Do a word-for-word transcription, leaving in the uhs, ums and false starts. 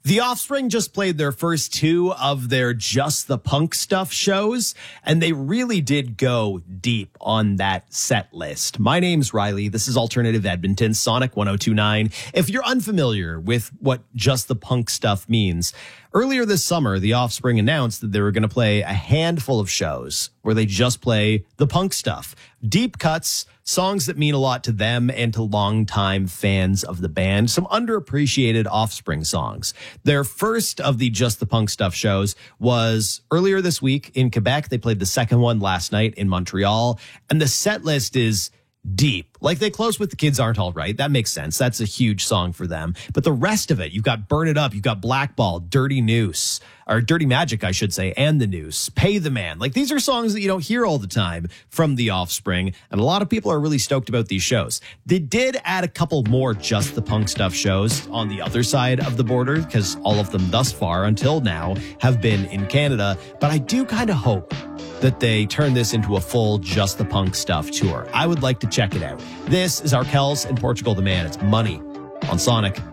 The Offspring just played their first two of their Just the Punk Stuff shows, and they really did go deep on that set list. My name's Riley. This is Alternative Edmonton, Sonic one oh two point nine. If you're unfamiliar with what Just the Punk Stuff means, earlier this summer, The Offspring announced that they were going to play a handful of shows where they just play the punk stuff. Deep cuts, songs that mean a lot to them and to longtime fans of the band. Some underappreciated Offspring songs. Their first of the Just the Punk Stuff shows was earlier this week in Quebec. They played the second one last night in Montreal. And the set list is deep. Like, they close with The Kids Aren't All Right. That makes sense. That's a huge song for them. But the rest of it, you've got Burn It Up, you've got Blackball, Dirty Noose, or Dirty Magic, I should say, and The Noose, Pay the Man. Like, these are songs that you don't hear all the time from The Offspring, and a lot of people are really stoked about these shows. They did add a couple more Just the Punk Stuff shows on the other side of the border, because all of them thus far, until now, have been in Canada. But I do kind of hope that they turn this into a full Just the Punk Stuff tour. I would like to check it out. This is Arkells and Portugal the Man. It's Money on Sonic